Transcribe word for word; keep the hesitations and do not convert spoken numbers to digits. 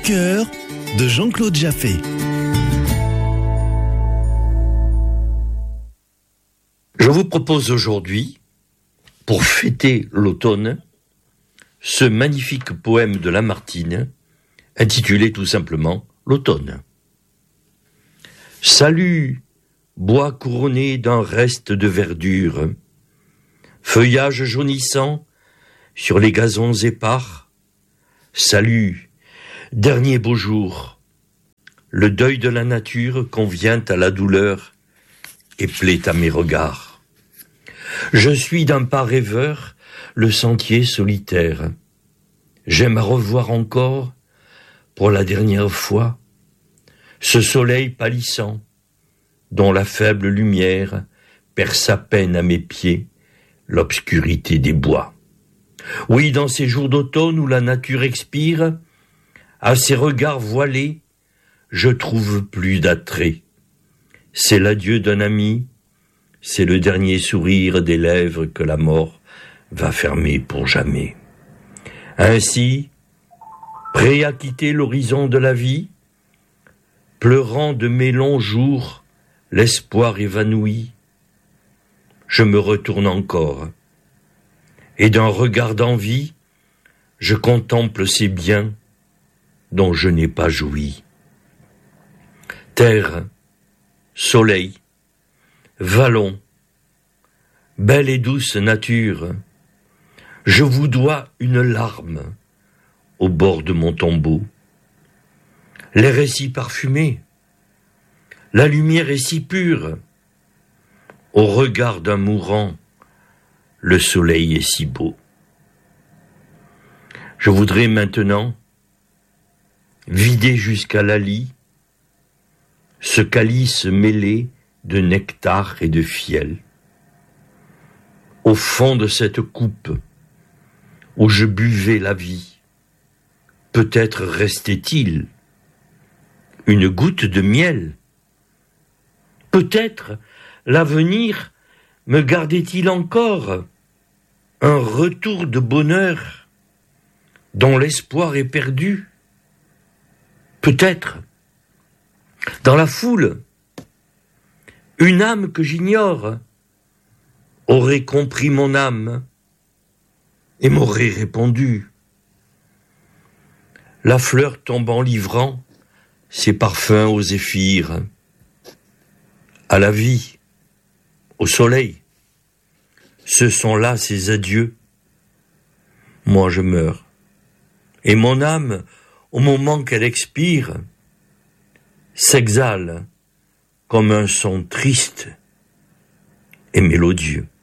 cœur de Jean-Claude Jaffé. Je vous propose aujourd'hui, pour fêter l'automne, ce magnifique poème de Lamartine, intitulé tout simplement « L'automne ». Salut, bois couronné d'un reste de verdure, feuillage jaunissant sur les gazons épars. Salut, dernier beau jour, le deuil de la nature convient à la douleur et plaît à mes regards. Je suis d'un pas rêveur le sentier solitaire. J'aime à revoir encore, pour la dernière fois, ce soleil pâlissant, dont la faible lumière perce à peine à mes pieds l'obscurité des bois. Oui, dans ces jours d'automne où la nature expire, à ses regards voilés, je trouve plus d'attrait. C'est l'adieu d'un ami, c'est le dernier sourire des lèvres que la mort va fermer pour jamais. Ainsi, prêt à quitter l'horizon de la vie, pleurant de mes longs jours l'espoir évanoui, je me retourne encore, et d'un regard d'envie, je contemple ces biens dont je n'ai pas joui. Terre, soleil, vallon, belle et douce nature, je vous dois une larme au bord de mon tombeau. L'air est si parfumé, la lumière est si pure, au regard d'un mourant, le soleil est si beau. Je voudrais maintenant vider jusqu'à la lie ce calice mêlé de nectar et de fiel. Au fond de cette coupe où je buvais la vie, peut-être restait-il une goutte de miel. Peut-être l'avenir me gardait-il encore un retour de bonheur dont l'espoir est perdu. Peut-être, dans la foule, une âme que j'ignore aurait compris mon âme et m'aurait répondu. La fleur tombe en livrant ses parfums aux zéphyrs, à la vie, au soleil. Ce sont là ses adieux. Moi je meurs. Et mon âme, au moment qu'elle expire, s'exhale comme un son triste et mélodieux.